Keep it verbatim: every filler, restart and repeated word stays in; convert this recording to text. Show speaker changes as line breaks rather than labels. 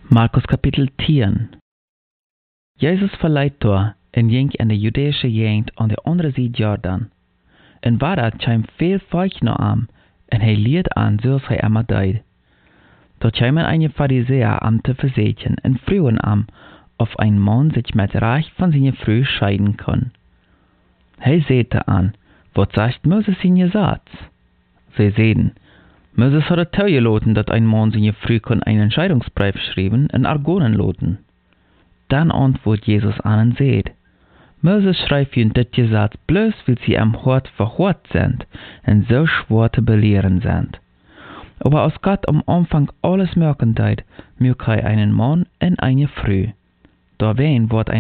Markus Kapitel tien. Jezus verleidt door en ging in de Judäische gegend aan de andere zijde Jordan. En waar kwam veel volk naar hem, en hij leerde aan zoals hij immer deed. Da kwamen einige Pharisäer am te verzetjen en vroegen am, of ein man sich met recht van zijn vrouw scheiden kon. Hij zeide aan, wat zegt Moses in je Satz? Sie zeiden, Moses hat het toegelaten dat ein man zijn vrouw kon einen Scheidungsbrief schreiben en argonen laten. Dan antwoordt Jesus an en zeid, Moses schreibt je dit Gesetz bloß, weil sie am Hort verhort sind en so schwer te belehren sind. Aber als Gott am Anfang alles merken deed, mög hij einen Mann en eine Frau. Da wen wordt ein